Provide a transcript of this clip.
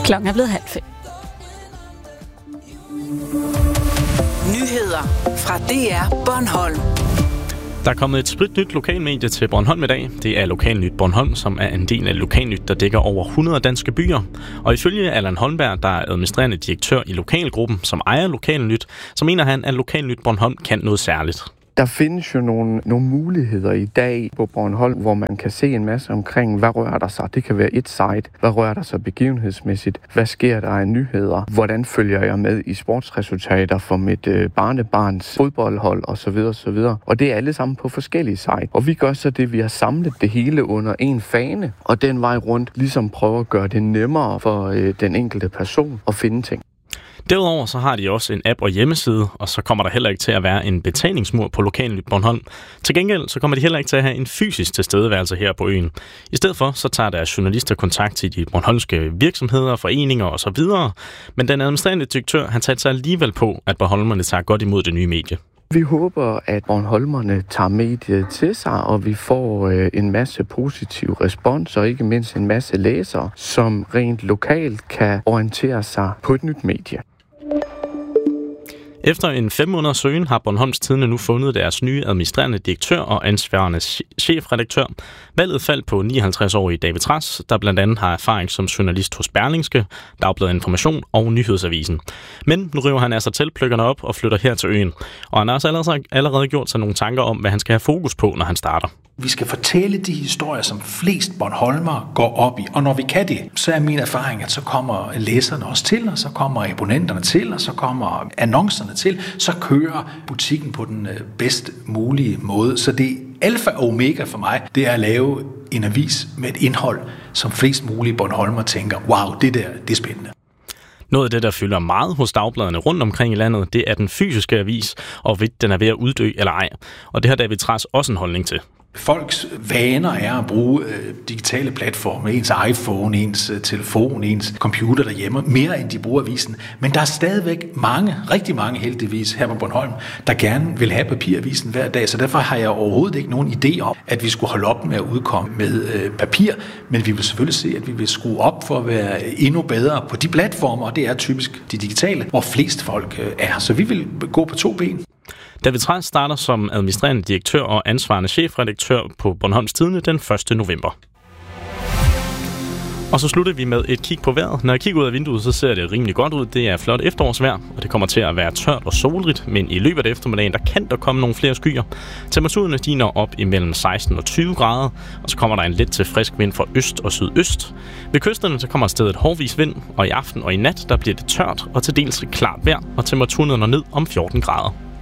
Klokken er blevet 4:30. Nyheder fra DR Bornholm. Der er kommet et spritnyt lokalmedie til Bornholm i dag. Det er Lokalnyt Bornholm, som er en del af Lokalnyt, der dækker over 100 danske byer. Og ifølge Allan Holmberg, der er administrerende direktør i Lokalgruppen, som ejer Lokalnyt, så mener han, at Lokalnyt Bornholm kan noget særligt. Der findes jo nogle muligheder i dag på Bornholm, hvor man kan se en masse omkring, hvad rører der sig. Det kan være et site. Hvad rører der sig begivenhedsmæssigt? Hvad sker der af nyheder? Hvordan følger jeg med i sportsresultater for mit barnebarns fodboldhold osv. osv. Og det er alle sammen på forskellige sites. Og vi gør så det, vi har samlet det hele under en fane, og den vej rundt ligesom prøver at gøre det nemmere for den enkelte person at finde ting. Derudover så har de også en app og hjemmeside, og så kommer der heller ikke til at være en betalingsmur på Lokalnyt Bornholm. Til gengæld så kommer de heller ikke til at have en fysisk tilstedeværelse her på øen. I stedet for så tager deres journalister kontakt til de bornholmske virksomheder, foreninger osv. Men den administrerende direktør, han tager sig alligevel på, at bornholmerne tager godt imod det nye medie. Vi håber, at bornholmerne tager mediet til sig, og vi får en masse positiv respons, og ikke mindst en masse læsere, som rent lokalt kan orientere sig på et nyt medie. Efter en 5 måneders søgen har Bornholms Tidende nu fundet deres nye administrerende direktør og ansvarende chefredaktør. Valget faldt på 59-årige David Trads, der blandt andet har erfaring som journalist hos Berlingske, Dagbladet Information og Nyhedsavisen. Men nu river han altså teltpløkkerne op og flytter her til øen. Og han har også allerede gjort sig nogle tanker om, hvad han skal have fokus på, når han starter. Vi skal fortælle de historier, som flest bornholmere går op i. Og når vi kan det, så er min erfaring, at så kommer læserne også til, og så kommer abonnenterne til, og så kommer annoncerne til. Så kører butikken på den bedst mulige måde. Så det alfa og omega for mig, det er at lave en avis med et indhold, som flest mulige bornholmere tænker, wow, det er spændende. Noget af det, der fylder meget hos dagbladene rundt omkring i landet, det er den fysiske avis, og hvorvidt den er ved at uddø eller ej. Og det har David Trads også en holdning til. Folks vaner er at bruge digitale platforme, ens iPhone, ens telefon, ens computer derhjemme, mere end de bruger avisen. Men der er stadigvæk rigtig mange heldigvis her på Bornholm, der gerne vil have papiravisen hver dag. Så derfor har jeg overhovedet ikke nogen idé om, at vi skulle holde op med at udkomme med papir. Men vi vil selvfølgelig se, at vi vil skrue op for at være endnu bedre på de platformer, og det er typisk de digitale, hvor flest folk er. Så vi vil gå på 2 ben. David Trads starter som administrerende direktør og ansvarende chefredaktør på Bornholms Tidende den 1. november. Og så slutter vi med et kig på vejret. Når jeg kigger ud af vinduet, så ser det rimelig godt ud. Det er flot efterårsvejr, og det kommer til at være tørt og solrigt, men i løbet af eftermiddagen, der kan der komme nogle flere skyer. Temperaturerne de når op imellem 16 og 20 grader, og så kommer der en let til frisk vind fra øst og sydøst. Ved kysterne så kommer stedet hårdvis vind, og i aften og i nat, der bliver det tørt og til dels klart vejr, og temperaturen når ned om 14 grader.